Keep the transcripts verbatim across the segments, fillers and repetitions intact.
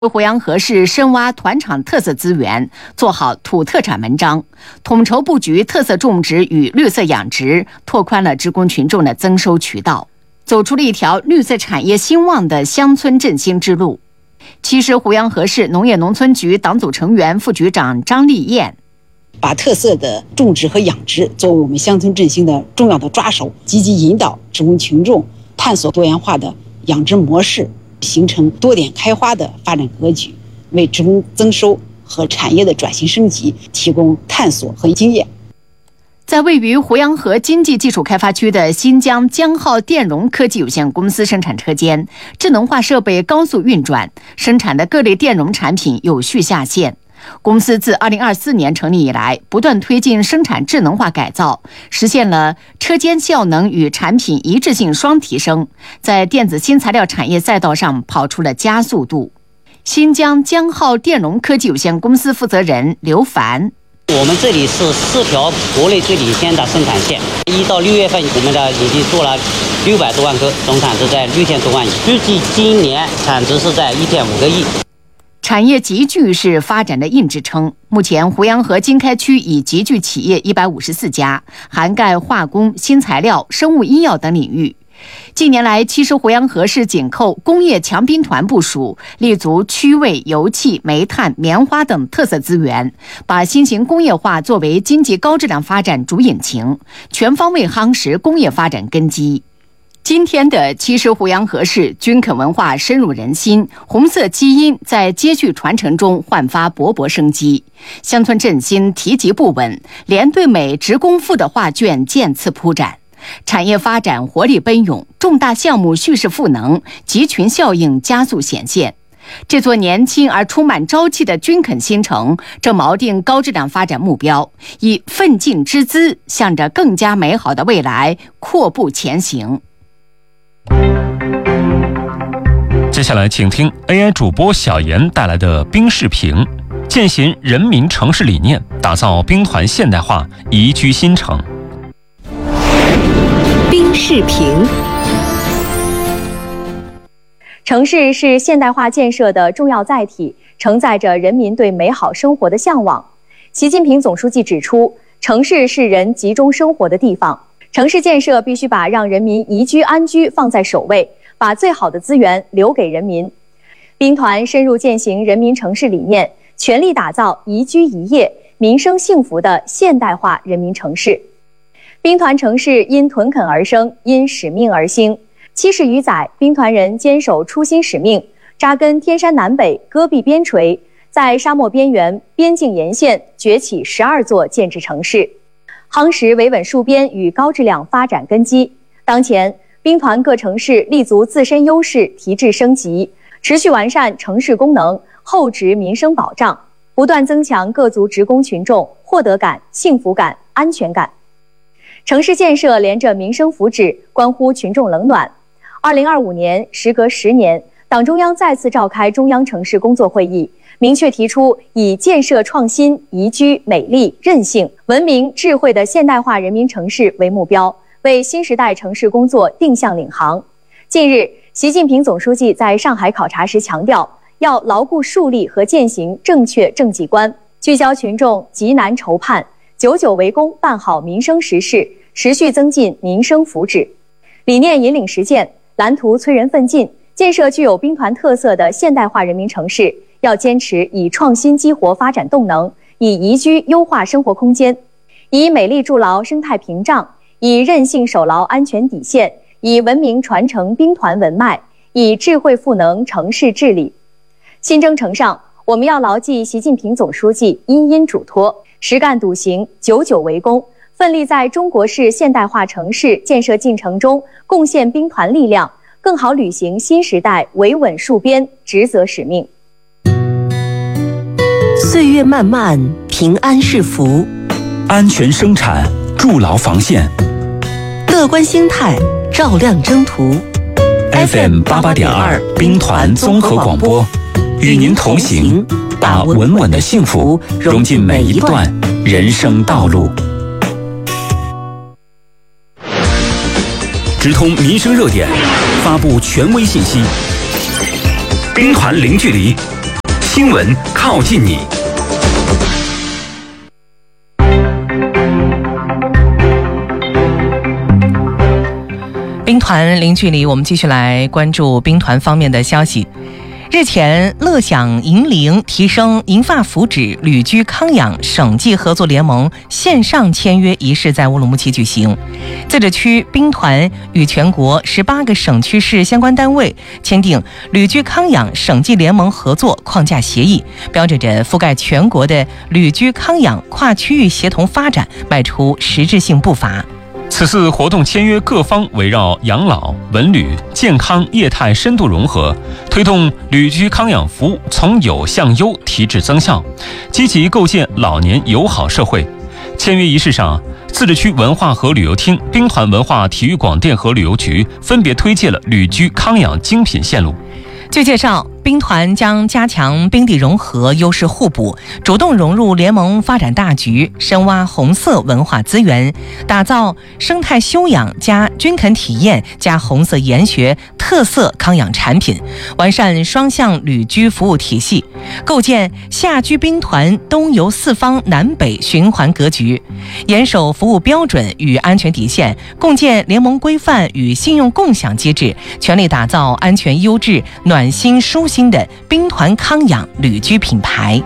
鄱阳河市深挖团场特色资源，做好土特产文章，统筹布局特色种植与绿色养殖，拓宽了职工群众的增收渠道，走出了一条绿色产业兴旺的乡村振兴之路。其实，鄱阳河市农业农村局党组成员、副局长张丽燕， 把特色的种植和养殖作为我们乡村振兴的重要的抓手，积极引导职工群众探索多元化的养殖模式，形成多点开花的发展格局，为职工增收和产业的转型升级提供探索和经验。 在位于鄱阳河经济技术开发区的新疆江浩电容科技有限公司生产车间，智能化设备高速运转，生产的各类电容产品有序下线。公司自二零二四年成立以来，不断推进生产智能化改造，实现了车间效能与产品一致性双提升，在电子新材料产业赛道上跑出了加速度。新疆江浩电容科技有限公司负责人刘凡， 我们这里是四条国内最领先的生产线，一到六月份，我们的已经做了六百多万颗，总产值在六千多万亿，预计今年产值是在一点五个亿。 产业集聚是发展的硬支撑。目前，鄱阳河经开区已集聚企业一百五十四家，涵盖化工、新材料、生物医药等领域。近年来，其实鄱阳河市紧扣工业强兵团部署，立足区位、油气、煤炭、棉花等特色资源，把新型工业化作为经济高质量发展主引擎，全方位夯实工业发展根基。今天的其实鄱阳河市军垦文化深入人心，红色基因在接续传承中焕发勃勃生机，乡村振兴提及不稳，连对美职工赋的画卷渐次铺展，产业发展活力奔涌，重大项目蓄势赋能，集群效应加速显现。这座年轻而充满朝气的军垦新城，正锚定高质量发展目标，以奋进之姿，向着更加美好的未来阔步前行。 接下来请听 A I 主播小妍带来的冰视频，践行人民城市理念，打造兵团现代化宜居新城。 冰视频。城市是现代化建设的重要载体，承载着人民对美好生活的向往。习近平总书记指出，城市是人集中生活的地方，城市建设必须把让人民宜居安居放在首位，把最好的资源留给人民。兵团深入践行人民城市理念，全力打造宜居宜业、民生幸福的现代化人民城市。兵团城市因屯垦而生，因使命而兴。七十余载，兵团人坚守初心使命，扎根天山南北、戈壁边陲，在沙漠边缘、边境沿线崛起十二座建制城市，夯实维稳戍边与高质量发展根基。当前，兵团各城市立足自身优势，提质升级，持续完善城市功能，厚植民生保障，不断增强各族职工群众获得感、幸福感、安全感。城市建设连着民生福祉，关乎群众冷暖。二零二五年，时隔十年，党中央再次召开中央城市工作会议，明确提出以建设创新、宜居、美丽、韧性、文明、智慧的现代化人民城市为目标，为新时代城市工作定向领航。近日，习近平总书记在上海考察时强调，要牢固树立和践行正确政绩观，聚焦群众急难愁盼，久久为功办好民生实事，持续增进民生福祉。理念引领实践，蓝图催人奋进，建设具有兵团特色的现代化人民城市，要坚持以创新激活发展动能，以宜居优化生活空间，以美丽筑牢生态屏障，以韧性守牢安全底线，以文明传承兵团文脉，以智慧赋能城市治理。新征程上，我们要牢记习近平总书记殷殷嘱托，实干笃行，久久为功，奋力在中国式现代化城市建设进程中贡献兵团力量，更好履行新时代维稳戍边职责使命。 岁月漫漫，平安是福； 安全生产，筑牢防线； 乐观心态，照亮征途。 F M 八八点二兵团综合广播，与您同行，把稳稳的幸福融进每一段人生道路。直通民生热点，发布权威信息，兵团零距离， 新闻靠近你。 兵团零距离，我们继续来关注兵团方面的消息。日前，乐享银龄提升银发福祉旅居康养省际合作联盟线上签约仪式在乌鲁木齐举行。自治区兵团与全国十八个省区市相关单位签订旅居康养省际联盟合作框架协议，标志着覆盖全国的旅居康养跨区域协同发展迈出实质性步伐。 此次活动签约各方围绕养老、文旅、健康业态深度融合，推动旅居康养服务从有向优提质增效，积极构建老年友好社会。签约仪式上，自治区文化和旅游厅、兵团文化体育广电和旅游局分别推介了旅居康养精品线路。 据介绍，兵团将加强兵地融合、优势互补，主动融入联盟发展大局，深挖红色文化资源，打造生态修养加军垦体验加红色研学特色康养产品，完善双向旅居服务体系，构建下居兵团东游四方南北循环格局，严守服务标准与安全底线，共建联盟规范与信用共享机制，全力打造安全优质、暖心舒心的兵团康养旅居品牌。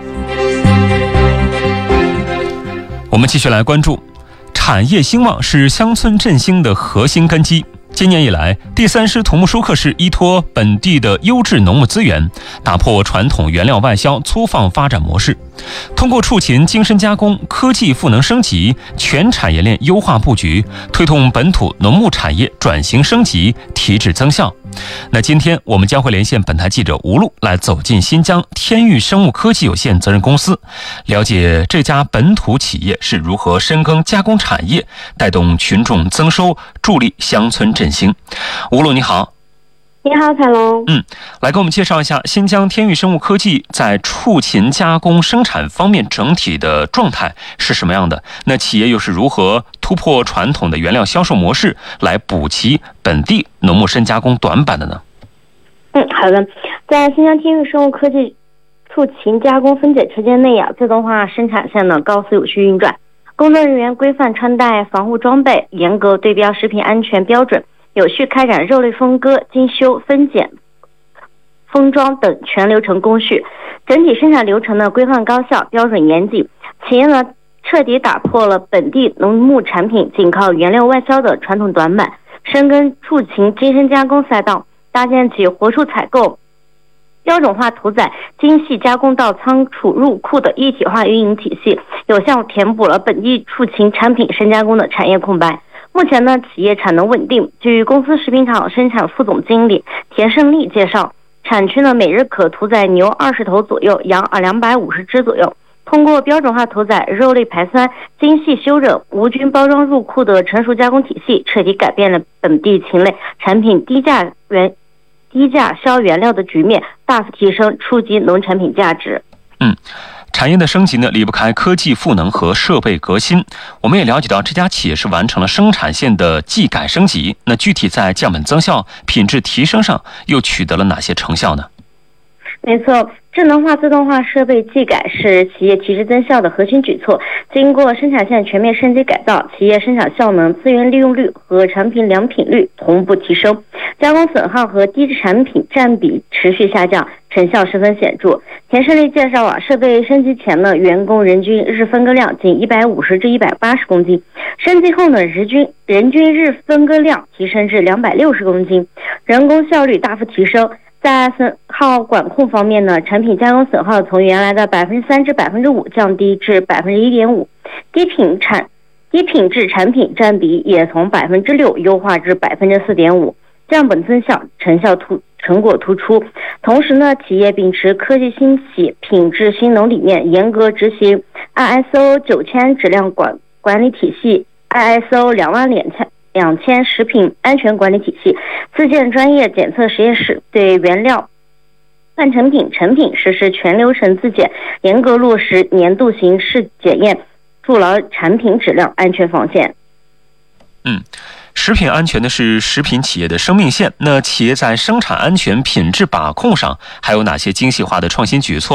我们继续来关注，产业兴旺是乡村振兴的核心根基。今年以来，第三师土木舒克市依托本地的优质农牧资源，打破传统原料外销粗放发展模式，通过畜禽精深加工、科技赋能升级、全产业链优化布局，推动本土农牧产业转型升级、提质增效。那今天我们将会连线本台记者吴璐，来走进新疆天域生物科技有限责任公司，了解这家本土企业是如何深耕加工产业，带动群众增收，助力乡村振兴。吴璐你好。 你好，彩龙。 嗯，来给我们介绍一下新疆天域生物科技在畜禽加工生产方面整体的状态是什么样的？那企业又是如何突破传统的原料销售模式，来补齐本地农牧深加工短板的呢？ 嗯，好的。在新疆天域生物科技畜禽加工分解车间内啊，自动化生产线呢高速有序运转，工作人员规范穿戴防护装备，严格对标食品安全标准，有序开展肉类分割、精修、分拣、封装等全流程工序，整体生产流程呢规范高效、标准严谨。企业呢彻底打破了本地农牧产品仅靠原料外销的传统短板，深耕畜禽精深加工赛道，搭建起活畜采购、标准化屠宰、精细加工到仓储入库的一体化运营体系，有效填补了本地畜禽产品深加工的产业空白。目前呢，企业产能稳定。据公司食品厂生产副总经理田胜利介绍，产区呢每日可屠宰牛二十头左右，羊啊两百五十只左右。通过标准化屠宰、肉类排酸、精细修整、无菌包装入库的成熟加工体系，彻底改变了本地禽类产品低价原低价销原料的局面，大幅提升初级农产品价值。 嗯。产业的升级呢，离不开科技赋能和设备革新。我们也了解到，这家企业是完成了生产线的技改升级。那具体在降本增效、品质提升上，又取得了哪些成效呢？ 没错，智能化、自动化设备技改是企业提质增效的核心举措。经过生产线全面升级改造，企业生产效能、资源利用率和产品良品率同步提升，加工损耗和低质产品占比持续下降，成效十分显著。田胜利介绍啊，设备升级前呢，员工人均日分割量仅一百五十至一百八十公斤，升级后呢，日均人均日分割量提升至两百六十公斤，人工效率大幅提升。在损耗管控方面呢，产品加工损耗从原来的百分之三至百分之五降低至百分之一点五，低品产低品质产品占比也从百分之六优化至百分之四点五，降本增效，成效突成果突出。同时呢，企业秉持科技兴起、品质兴农理念，严格执行 I S O 九千质量管管理体系、I S O 两万两千。两千食品安全管理体系，自建专业检测实验室，对原料、半成品、成品实施全流程自检，严格落实年度形式检验，筑牢产品质量安全防线。 嗯，食品安全呢是食品企业的生命线。那企业在生产安全、品质把控上还有哪些精细化的创新举措？